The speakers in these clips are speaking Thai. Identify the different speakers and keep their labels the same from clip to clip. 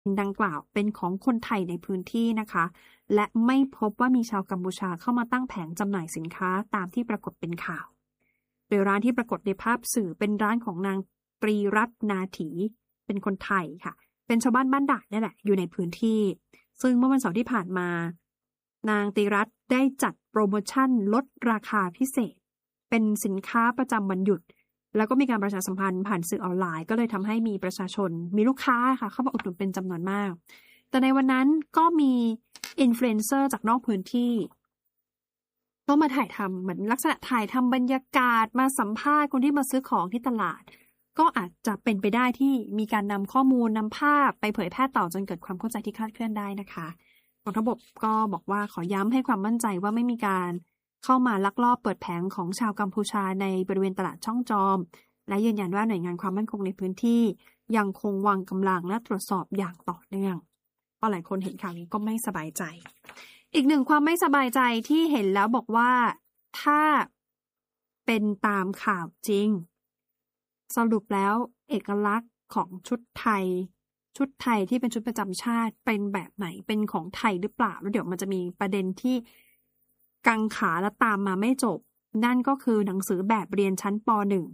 Speaker 1: ดังกล่าวเป็นของคนไทยในพื้นที่นะคะและไม่พบว่ามีชาวกัมพูชาเข้ามาตั้งแผงจำหน่ายสินค้าตามที่ปรากฏเป็นข่าวโดยร้านที่ปรากฏในภาพสื่อเป็นร้านของนางตรีรัตน์นาถีเป็นคนไทยค่ะเป็นชาวบ้านบ้านด่านนี่แหละอยู่ในพื้นที่ซึ่งเมื่อวันเสาร์ที่ผ่านมานางตรีรัตน์ได้จัดโปรโมชั่นลดราคาพิเศษเป็นสินค้าประจำวันหยุดแล้วก็มีการประชาสัมพันธ์ผ่านสื่อออนไลน์ก็เลยทำให้มีประชาชนมีลูกค้าค่ะเข้ามาอุดหนุนเป็นจำนวนมากแต่ในวันนั้นก็มีอินฟลูเอนเซอร์จากนอกพื้นที่ก็มาถ่ายทำเหมือนลักษณะถ่ายทำบรรยากาศมาสัมภาษณ์คนที่มาซื้อของที่ตลาดก็อาจจะเป็นไปได้ที่มีการนำข้อมูลนำภาพไปเผยแพร่ต่อจนเกิดความเข้าใจที่คลาดเคลื่อนได้นะคะกองทัพบกก็บอกว่าขอย้ำให้ความมั่นใจว่าไม่มีการเข้ามาลักลอบเปิดแผงของชาวกัมพูชาในบริเวณตลาดช่องจอมและยืนยันว่าหน่วยงานความมั่นคงในพื้นที่ยังคงวางกำลังและตรวจสอบอย่างต่อเนื่องเพราะหลายคนเห็นข่าวนี้ก็ไม่สบายใจอีกหนึ่งความไม่สบายใจที่เห็นแล้วบอกว่าถ้าเป็นตามข่าวจริงสรุปแล้วเอกลักษณ์ของชุดไทยที่เป็นชุดประจำชาติเป็นแบบไหนเป็นของไทยหรือเปล่าแล้วเดี๋ยวมันจะมีประเด็นที่กังขาและตามมาไม่จบนั่นก็คือหนังสือแบบเรียนชั้นป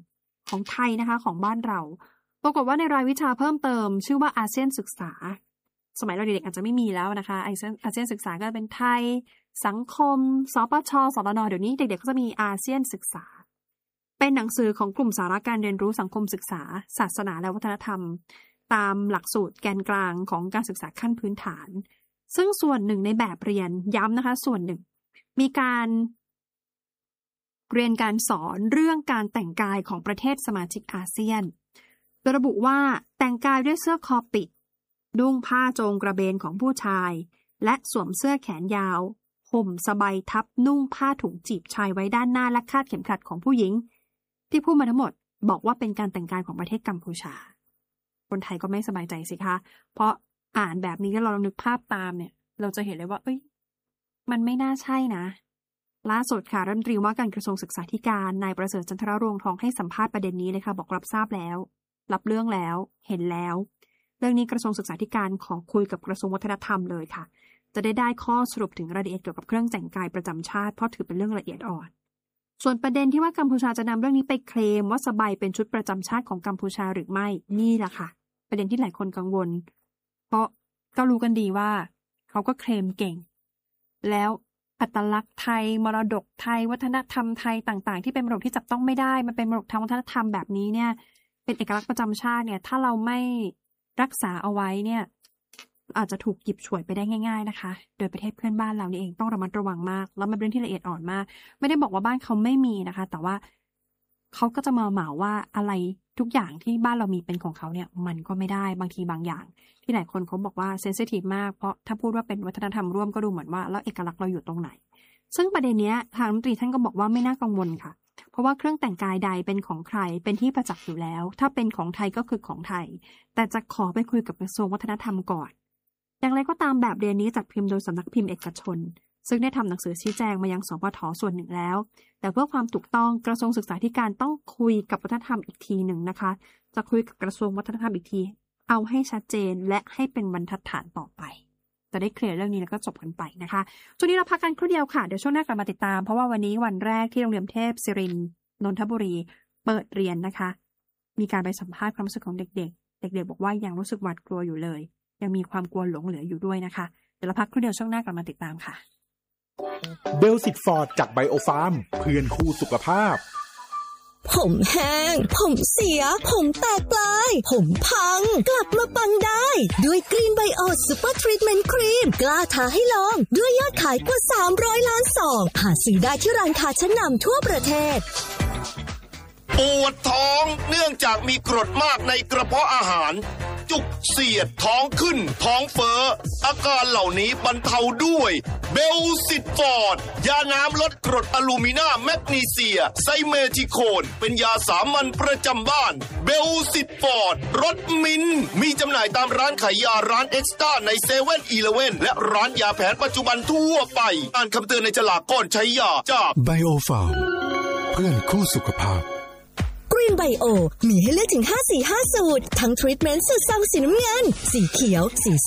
Speaker 1: .1 ของไทยนะคะของบ้านเราปรากฏว่าในรายวิชาเพิ่มเติมชื่อว่าอาเซียนศึกษาสมัยเราเด็กๆอาจจะไม่มีแล้วนะคะอาเซียนศึกษาก็เป็นไทยสังคมสปช.สตน.เดี๋ยวนี้เด็กๆก็จะมีอาเซียนศึกษาเป็นหนังสือของกลุ่มสาระการเรียนรู้สังคมศึกษาศาสนาและวัฒนธรรมตามหลักสูตรแกนกลางของการศึกษาขั้นพื้นฐานซึ่งส่วนหนึ่งในแบบเรียนย้ำนะคะส่วนหนึ่งมีการเรียนการสอนเรื่องการแต่งกายของประเทศสมาชิกอาเซียนโดยระบุว่าแต่งกายด้วยเสื้อคอปิดนุ่งผ้าโจงกระเบนของผู้ชายและสวมเสื้อแขนยาวห่มสบายทับนุ่งผ้าถุงจีบชายไว้ด้านหน้าและคาดเข็มขัดของผู้หญิงที่พูดมาทั้งหมดบอกว่าเป็นการแต่งกายของประเทศกัมพูชาคนไทยก็ไม่สบายใจสิคะเพราะอ่านแบบนี้แล้วเรานึกภาพตามเนี่ยเราจะเห็นเลยว่ามันไม่น่าใช่นะล่าสุดค่ะรัฐมนตรีว่าการกระทรวงศึกษาธิการนายประเสริฐจันทรรวงศ์ทองให้สัมภาษณ์ประเด็นนี้เลยค่ะบอกรับทราบแล้วรับเรื่องแล้วเห็นแล้วเรื่องนี้กระทรวงศึกษาธิการขอคุยกับกระทรวงวัฒนธรรมเลยค่ะจะได้ข้อสรุปถึงรายละเอียดเกี่ยวกับเครื่องแต่งกายประจำชาติเพราะถือเป็นเรื่องละเอียดอ่อนส่วนประเด็นที่ว่ากัมพูชาจะนำเรื่องนี้ไปเคลมว่าสบายเป็นชุดประจำชาติของกัมพูชาหรือไม่นี่แหละค่ะประเด็นที่หลายคนกังวลเพราะก็รู้กันดีว่าเขาก็เคลมเก่งแล้วอัตลักษณ์ไทยมรดกไทยวัฒนธรรมไทยต่างๆที่เป็นมรดกที่จับต้องไม่ได้มันเป็นมรดกทางวัฒนธรรมแบบนี้เนี่ยเป็นเอกลักษณ์ประจำชาติเนี่ยถ้าเราไม่รักษาเอาไว้เนี่ยอาจจะถูกหยิบฉวยไปได้ง่ายๆนะคะโดยประเทศเพื่อนบ้านเรานี่เองต้องระมัดระวังมากแล้วมันเป็นเรื่องที่ละเอียดอ่อนมากไม่ได้บอกว่าบ้านเขาไม่มีนะคะแต่ว่าเขาก็จะมาเหมาว่าอะไรทุกอย่างที่บ้านเรามีเป็นของเขาเนี่ยมันก็ไม่ได้บางทีบางอย่างที่หลายคนเขาบอกว่าเซนซิทีฟมากเพราะถ้าพูดว่าเป็นวัฒนธรรมร่วมก็ดูเหมือนว่าแล้วเอกลักษณ์เราอยู่ตรงไหนซึ่งประเด็นนี้ทางรัฐมนตรีท่านก็บอกว่าไม่น่ากังวลค่ะเพราะว่าเครื่องแต่งกายใดเป็นของใครเป็นที่ประจักษ์อยู่แล้วถ้าเป็นของไทยก็คือของไทยแต่จะขอไปคุยกับกระทรวงวัฒนธรรมก่อนอย่างไรก็ตามแบบเรียนนี้จัดพิมพ์โดยสำนักพิมพ์เอกชนซึ่งได้ทำหนังสือชี้แจงมายังสปท.ส่วนหนึ่งแล้วแต่เพื่อความถูกต้องกระทรวงศึกษาธิการต้องคุยกับวัฒนธรรมอีกทีหนึ่งนะคะจะคุยกับกระทรวงวัฒนธรรมอีกทีเอาให้ชัดเจนและให้เป็นบรรทัดฐานต่อไปจะได้เคลียร์เรื่องนี้แล้วก็จบกันไปนะคะช่วงนี้เราพักกันครู่เดียวค่ะเดี๋ยวช่วงหน้ากลับมาติดตามเพราะว่าวันนี้วันแรกที่โรงเรียนเทพศิรินทร์นนทบุรีเปิดเรียนนะคะมีการไปสัมภาษณ์ความรู้สึกของเด็กๆบอกว่ายังรู้สึกหวาดกลัวอยู่เลยยังมีความกลัวหลงเหลืออยู่ด้วยนะคะเดี๋ยวเราพักครู่เดียวช่วงหน้ากลับมาติดตามค่ะ
Speaker 2: เบลสิตฟอร์ดจากไบโอฟาร์มเพื่อนคู่สุขภาพ
Speaker 3: ผมแห้งผมเสียผมแตกปลายผมพังกลับมาปังได้ด้วยกรีนไบโอซูเปอร์ทรีทเมนต์ครีมกล้าท้าให้ลองด้วยยอดขายกว่า300ล้านซองหาซื้อได้ที่ร้านค้าชั้นนำทั่วประเทศ
Speaker 4: ปวดท้องเนื่องจากมีกรดมากในกระเพาะอาหารจุกเสียดท้องขึ้นท้องเฟ้ออาการเหล่านี้บรรเทาด้วยเบลซิตฟอร์ดยาน้ำลดกรดอลูมินาแมกนีเซียไซเมทิโคนเป็นยาสามัญประจำบ้านเบลซิตฟอร์ดรสมิ้นมีจำหน่ายตามร้านขายยาร้านเอ็กซ์ต้าในเซเว่นอีเลฟเว่นและร้านยาแผนปัจจุบันทั่วไปอ่านคำเตือนในฉลากก่อนใช้ยาจาก
Speaker 5: ไบโอฟาร์มเพื่อนคู่สุขภาพ
Speaker 3: กรี Green Bio มีให้เลือกถึง5 สี 5 สูตรทั้งทรีทเมนต์สูตรซองสีน้ำเงินสีเขียวสี